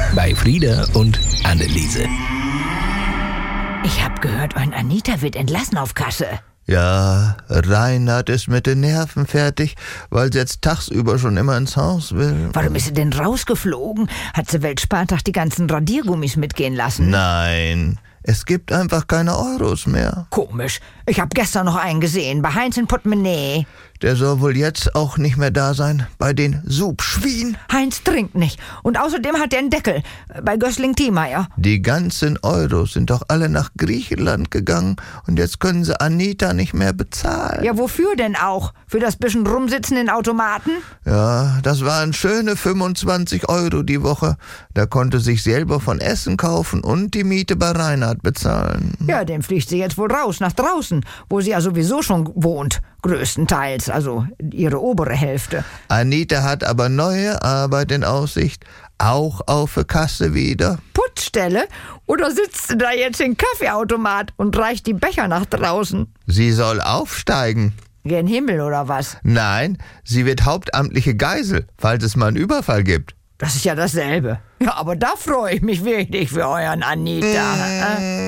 bei Frieda und Anneliese. Ich hab gehört, euer Anita wird entlassen auf Kasse. Ja, Reinhard ist mit den Nerven fertig, weil sie jetzt tagsüber schon immer ins Haus will. Warum ist sie denn rausgeflogen? Hat sie Weltspartag die ganzen Radiergummis mitgehen lassen? Nein, es gibt einfach keine Euros mehr. Komisch. Ich hab gestern noch einen gesehen, bei Heinz in Portemonnaie. Der soll wohl jetzt auch nicht mehr da sein, bei den Subschwien. Heinz trinkt nicht. Und außerdem hat er einen Deckel, bei Gößling-Thiemeyer. Die ganzen Euros sind doch alle nach Griechenland gegangen und jetzt können sie Anita nicht mehr bezahlen. Ja, wofür denn auch? Für das bisschen Rumsitzen in Automaten? Ja, das waren schöne 25 Euro die Woche. Da konnte sich selber von Essen kaufen und die Miete bei Reinhard bezahlen. Ja, dann fliegt sie jetzt wohl raus, nach draußen, wo sie ja sowieso schon wohnt. Größtenteils, also ihre obere Hälfte. Anita hat aber neue Arbeit in Aussicht, auch auf der Kasse wieder. Putzstelle? Oder sitzt sie da jetzt im Kaffeeautomat und reicht die Becher nach draußen? Sie soll aufsteigen. Gen Himmel oder was? Nein, sie wird hauptamtliche Geisel, falls es mal einen Überfall gibt. Das ist ja dasselbe. Ja, aber da freue ich mich wirklich für euren Anita.